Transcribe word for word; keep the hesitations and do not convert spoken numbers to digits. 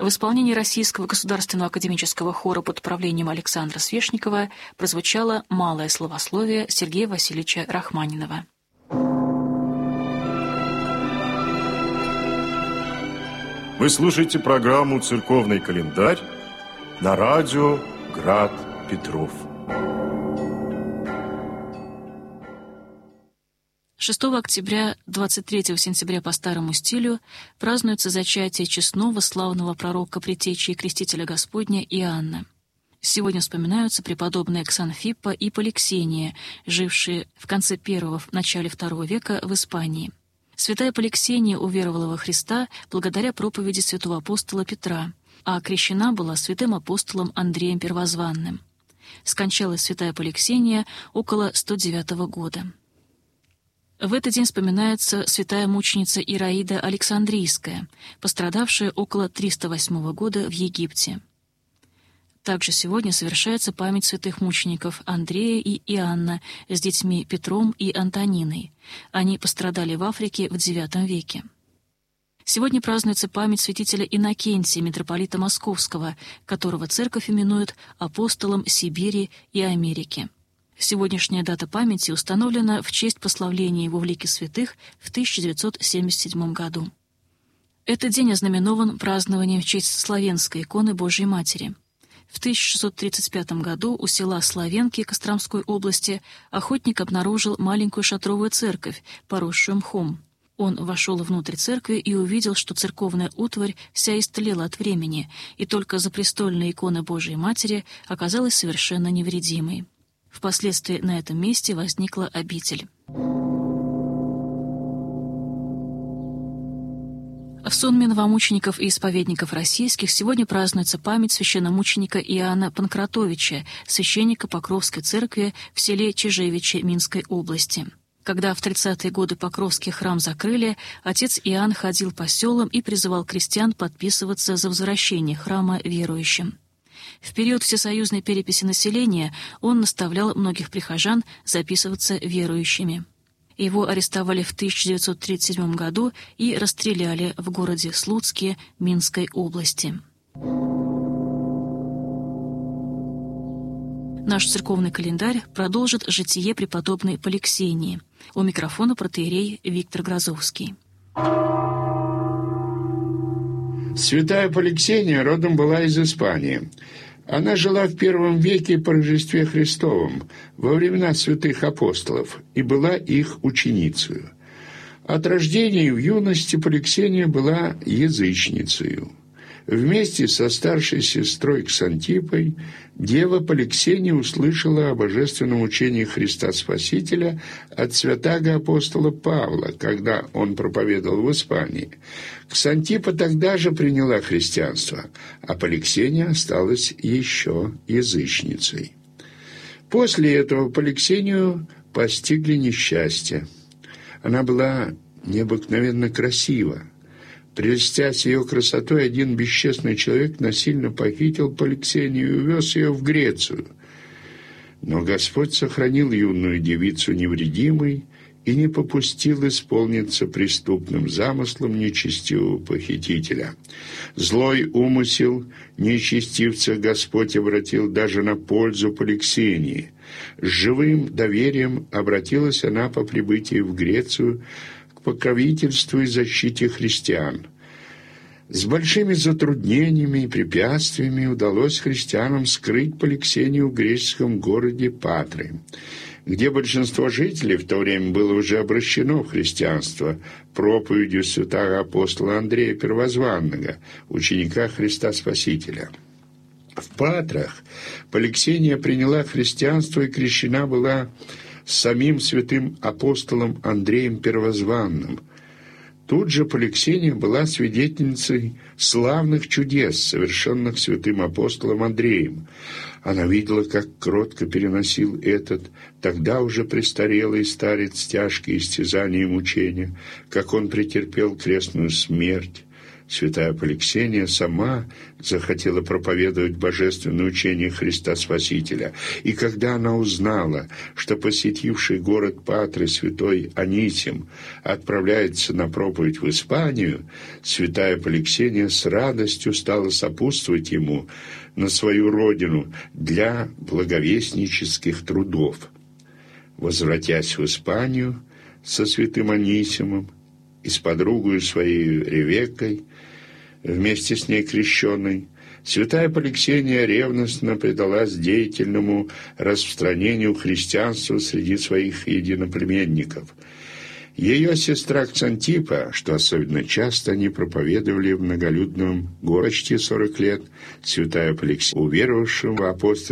В исполнении Российского государственного академического хора под управлением Александра Свешникова прозвучало малое словословие Сергея Васильевича Рахманинова. Вы слушаете программу «Церковный календарь» на радио «Град Петров». шестого октября, двадцать третьего сентября по старому стилю празднуется зачатие честного славного пророка, предтечи и крестителя Господня Иоанна. Сегодня вспоминаются преподобные Ксанфиппа и Поликсения, жившие в конце первого – начале второго века в Испании. Святая Поликсения уверовала во Христа благодаря проповеди святого апостола Петра, а крещена была святым апостолом Андреем Первозванным. Скончалась святая Поликсения около сто девятого года. В этот день вспоминается святая мученица Ираида Александрийская, пострадавшая около триста восьмого года в Египте. Также сегодня совершается память святых мучеников Андрея и Иоанна с детьми Петром и Антониной. Они пострадали в Африке в девятом веке. Сегодня празднуется память святителя Иннокентия, митрополита Московского, которого церковь именует апостолом Сибири и Америки. Сегодняшняя дата памяти установлена в честь прославления его в лике святых в тысяча девятьсот семьдесят седьмом году. Этот день ознаменован празднованием в честь Славенской иконы Божией Матери. В тысяча шестьсот тридцать пятом году у села Славенки Костромской области охотник обнаружил маленькую шатровую церковь, поросшую мхом. Он вошел внутрь церкви и увидел, что церковная утварь вся истлела от времени, и только запрестольная икона Божией Матери оказалась совершенно невредимой. Впоследствии на этом месте возникла обитель. В сон новомучеников и исповедников российских сегодня празднуется память священномученика Иоанна Панкратовича, священника Покровской церкви в селе Чижевичи Минской области. Когда в тридцатые годы Покровский храм закрыли, отец Иоанн ходил по селам и призывал крестьян подписываться за возвращение храма верующим. В период всесоюзной переписи населения он наставлял многих прихожан записываться верующими. Его арестовали в тысяча девятьсот тридцать седьмом году и расстреляли в городе Слуцке Минской области. Наш церковный календарь продолжит житие преподобной Поликсении. У микрофона протоиерей Виктор Грозовский. Святая Поликсения родом была из Испании. Она жила в первом веке по Рождестве Христовом, во времена святых апостолов, и была их ученицею. От рождения и в юности Поликсения была язычницею. Вместе со старшей сестрой Ксантиппой дева Поликсения услышала о божественном учении Христа Спасителя от святаго апостола Павла, когда он проповедовал в Испании. Ксантиппа тогда же приняла христианство, а Поликсения осталась еще язычницей. После этого Поликсению постигли несчастья. Она была необыкновенно красива. Прельстясь ее красотой, один бесчестный человек насильно похитил Поликсению и увез ее в Грецию. Но Господь сохранил юную девицу невредимой и не попустил исполниться преступным замыслом нечестивого похитителя. Злой умысел нечестивца Господь обратил даже на пользу Поликсении. С живым доверием обратилась она по прибытии в Грецию к покровительству и защите христиан. С большими затруднениями и препятствиями удалось христианам скрыть Поликсению в греческом городе Патры, где большинство жителей в то время было уже обращено в христианство проповедью святого апостола Андрея Первозванного, ученика Христа Спасителя. В Патрах Поликсения приняла христианство и крещена была самим святым апостолом Андреем Первозванным. Тут же Поликсения была свидетельницей славных чудес, совершенных святым апостолом Андреем. Она видела, как кротко переносил этот, тогда уже престарелый старец, тяжкие истязания и мучения, как он претерпел крестную смерть. Святая Поликсения сама захотела проповедовать божественное учение Христа Спасителя. И когда она узнала, что посетивший город Патры святой Анисим отправляется на проповедь в Испанию, святая Поликсения с радостью стала сопутствовать ему на свою родину для благовестнических трудов. Возвратясь в Испанию со святым Анисимом и с подругой своей Ревеккой, вместе с ней крещенной, святая Поликсения ревностно предалась деятельному распространению христианства среди своих единоплеменников. Ее сестра Ксантипа, что особенно часто они проповедовали в многолюдном городе почти сорок лет, святая Поликсения, уверовавшим в апостольство,